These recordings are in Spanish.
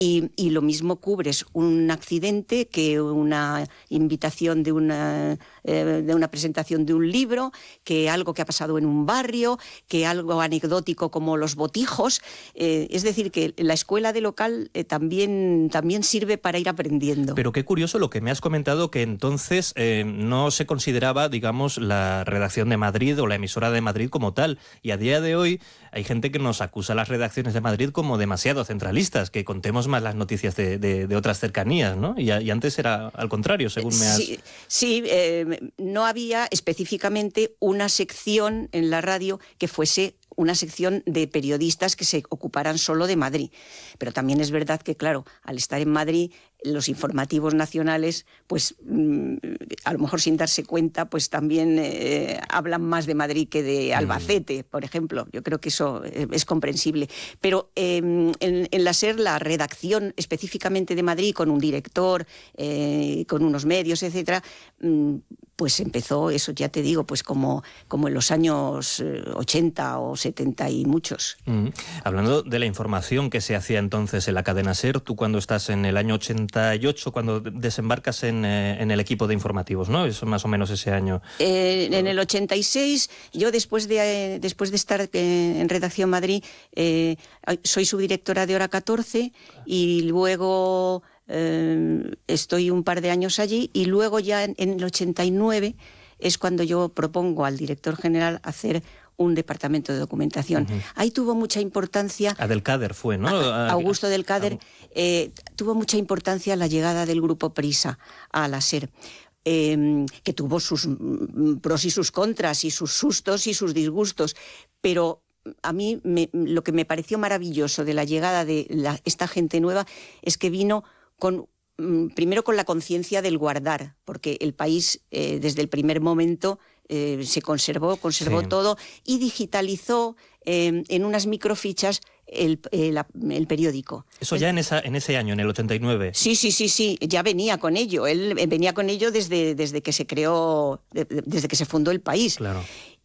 Y lo mismo cubres un accidente que una invitación de una presentación de un libro, que algo que ha pasado en un barrio, que algo anecdótico como los botijos. Es decir, que la escuela de local también sirve para ir aprendiendo. Pero qué curioso lo que me has comentado, que entonces no se consideraba, digamos, la redacción de Madrid o la emisora de Madrid como tal. Y a día de hoy hay gente que nos acusa a las redacciones de Madrid como demasiado centralistas, que contemos más las noticias de otras cercanías, ¿no? Y antes era al contrario, según me has... Sí, no había específicamente una sección en la radio que fuese una sección de periodistas que se ocuparan solo de Madrid. Pero también es verdad que, claro, al estar en Madrid, los informativos nacionales, pues a lo mejor sin darse cuenta, pues también hablan más de Madrid que de Albacete, por ejemplo. Yo creo que eso es comprensible. Pero en la SER, la redacción específicamente de Madrid, con un director, con unos medios, etcétera, pues empezó, eso ya te digo, pues como en los años 80 o 70 y muchos. Hablando de la información que se hacía entonces en la cadena SER, tú cuando estás en el año 88, cuando desembarcas en el equipo de informativos, ¿no? Es más o menos ese año. En el 86, yo después de estar en Redacción Madrid, soy subdirectora de Hora 14 y luego... estoy un par de años allí y luego ya en el 89 es cuando yo propongo al director general hacer un departamento de documentación. Ahí tuvo mucha importancia... Adelcader fue, ¿no? Augusto Adelcader. Tuvo mucha importancia la llegada del grupo Prisa a la SER. Que tuvo sus pros y sus contras y sus sustos y sus disgustos, pero a mí lo que me pareció maravilloso de la llegada de esta gente nueva es que vino primero con la conciencia del guardar, porque el país desde el primer momento se conservó sí. Todo y digitalizó en unas microfichas el periódico. Eso ya en ese año, en el 89. Sí, ya venía con ello. Él venía con ello desde que se creó, desde que se fundó el país. Claro.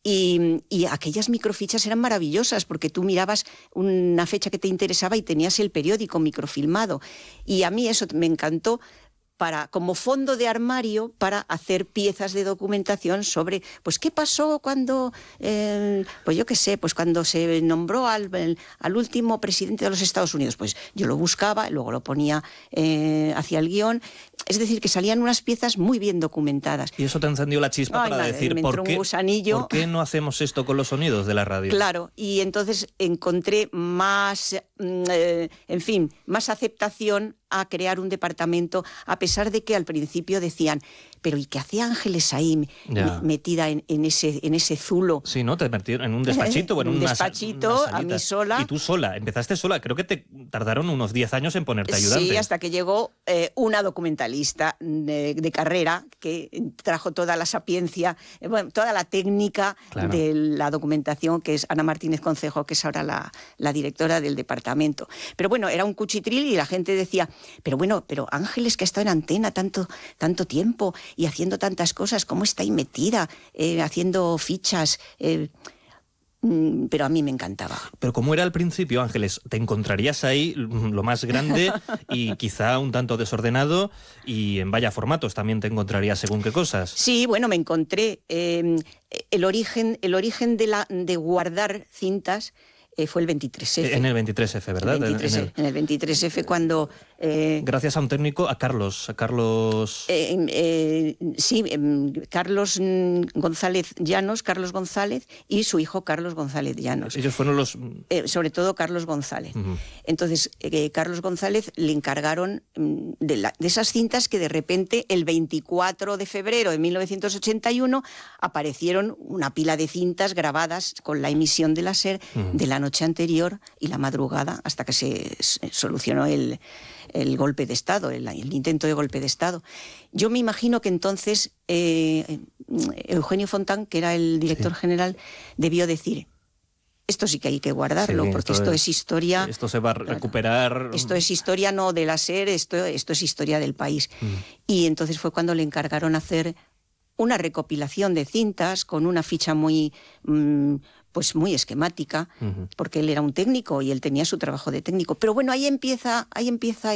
Y aquellas microfichas eran maravillosas porque tú mirabas una fecha que te interesaba y tenías el periódico microfilmado. Y a mí eso me encantó como fondo de armario para hacer piezas de documentación sobre, pues, qué pasó cuando, pues yo qué sé, pues cuando se nombró al último presidente de los Estados Unidos. Pues yo lo buscaba, luego lo ponía hacia el guión. Es decir, que salían unas piezas muy bien documentadas. Y eso te encendió la chispa para decir, ¿por qué no hacemos esto con los sonidos de la radio? Claro, y entonces encontré más, más aceptación a crear un departamento, a pesar de que al principio decían, pero ¿y qué hacía Ángeles ahí metida en ese zulo? Sí, ¿no? Te metieron en un despachito o en un despachito, a mí sola. Y tú sola, empezaste sola. Creo que te tardaron unos 10 años en ponerte ayudante. Sí, hasta que llegó una documentalista de carrera que trajo toda la sapiencia, toda la técnica de la documentación, que es Ana Martínez Concejo, que es ahora la directora del departamento. Pero bueno, era un cuchitril y la gente decía, pero Ángeles, que ha estado en antena tanto tiempo y haciendo tantas cosas, ¿cómo está ahí metida, haciendo fichas? Pero a mí me encantaba. Pero como era al principio, Ángeles, te encontrarías ahí lo más grande y quizá un tanto desordenado, y en vaya formatos también te encontrarías según qué cosas. Sí, bueno, me encontré el origen de guardar cintas. Fue el 23F. En el 23F, ¿verdad? En el 23F cuando... gracias a un técnico, a Carlos... Carlos González Llanos, Carlos González, y su hijo Carlos González Llanos. Ellos fueron los... sobre todo Carlos González. Uh-huh. Entonces, Carlos González le encargaron de esas cintas que de repente, el 24 de febrero de 1981, aparecieron una pila de cintas grabadas con la emisión de la SER de la noche anterior y la madrugada, hasta que se solucionó el golpe de Estado, el intento de golpe de Estado. Yo me imagino que entonces Eugenio Fontán, que era el director general, debió decir, esto sí que hay que guardarlo, porque esto es historia... Esto se va a recuperar... Esto es historia no de la SER, esto es historia del país. Y entonces fue cuando le encargaron hacer una recopilación de cintas con una ficha muy muy esquemática, porque él era un técnico y él tenía su trabajo de técnico. Pero bueno, ahí empieza